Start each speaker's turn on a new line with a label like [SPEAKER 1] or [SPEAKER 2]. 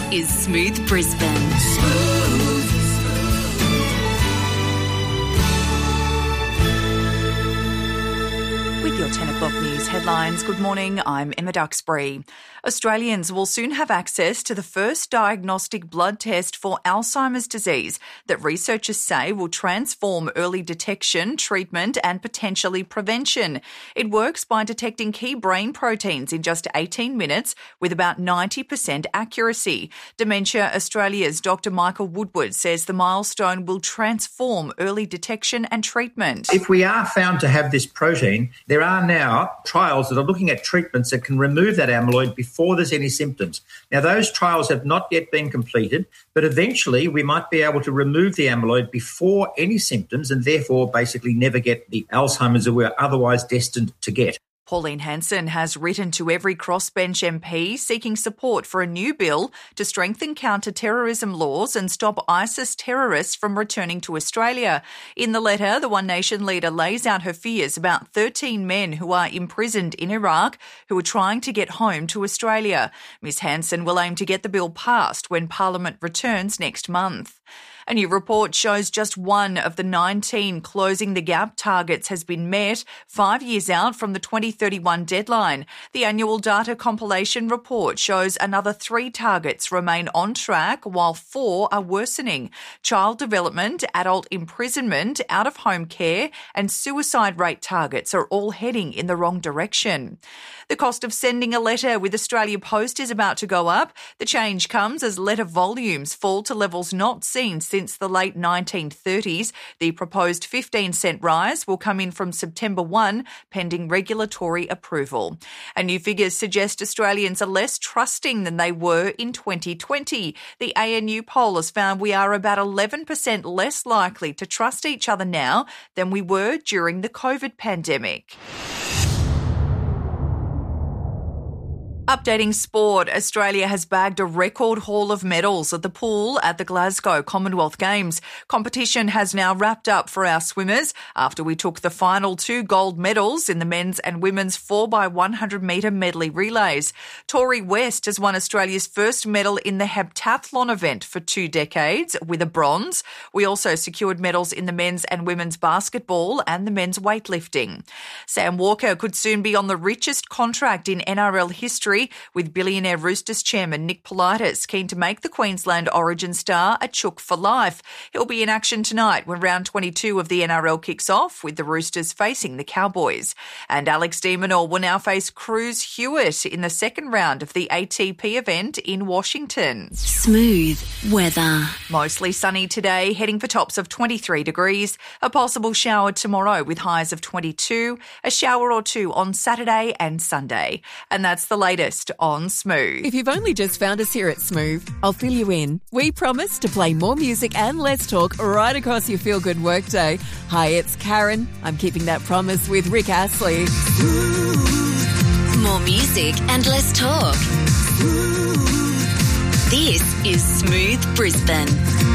[SPEAKER 1] is Smooth Brisbane. With your 10 o'clock news headlines, good morning, I'm Emma Duxbury. Australians will soon have access to the first diagnostic blood test for Alzheimer's disease that researchers say will transform early detection, treatment and potentially prevention. It works by detecting key brain proteins in just 18 minutes with about 90% accuracy. Dementia Australia's Dr. Michael Woodward says the milestone will transform early detection and treatment.
[SPEAKER 2] If we are found to have this protein, there are now trials that are looking at treatments that can remove that amyloid before there's any symptoms. Now, those trials have not yet been completed, but eventually we might be able to remove the amyloid before any symptoms and therefore basically never get the Alzheimer's that we're otherwise destined to get.
[SPEAKER 1] Pauline Hanson has written to every crossbench MP seeking support for a new bill to strengthen counter-terrorism laws and stop ISIS terrorists from returning to Australia. In the letter, the One Nation leader lays out her fears about 13 men who are imprisoned in Iraq who are trying to get home to Australia. Ms Hanson will aim to get the bill passed when Parliament returns next month. A new report shows just one of the 19 Closing the Gap targets has been met 5 years out from the 2031 deadline. The annual data compilation report shows another 3 targets remain on track while 4 are worsening. Child development, adult imprisonment, out-of-home care and suicide rate targets are all heading in the wrong direction. The cost of sending a letter with Australia Post is about to go up. The change comes as letter volumes fall to levels not seen since the late 1930s. The proposed 15-cent rise will come in from September 1, pending regulatory approval. And new figures suggest Australians are less trusting than they were in 2020. The ANU poll has found we are about 11% less likely to trust each other now than we were during the COVID pandemic. Updating sport, Australia has bagged a record haul of medals at the pool at the Glasgow Commonwealth Games. Competition has now wrapped up for our swimmers after we took the final 2 gold medals in the men's and women's 4x100 metre medley relays. Tori West has won Australia's first medal in the heptathlon event for 2 decades with a bronze. We also secured medals in the men's and women's basketball and the men's weightlifting. Sam Walker could soon be on the richest contract in NRL history, with billionaire Roosters chairman Nick Politis keen to make the Queensland Origin star a chook for life. He'll be in action tonight when round 22 of the NRL kicks off, with the Roosters facing the Cowboys. And Alex de Minaur will now face Cruz Hewitt in the second round of the ATP event in Washington.
[SPEAKER 3] Smooth weather.
[SPEAKER 1] Mostly sunny today, heading for tops of 23 degrees. A possible shower tomorrow with highs of 22, a shower or 2 on Saturday and Sunday. And that's the latest on Smooth.
[SPEAKER 4] If you've only just found us here at Smooth, I'll fill you in. We promise to play more music and less talk right across your feel-good workday. Hi, it's Karen. I'm keeping that promise with Rick Astley.
[SPEAKER 3] More music and less talk. This is Smooth Brisbane.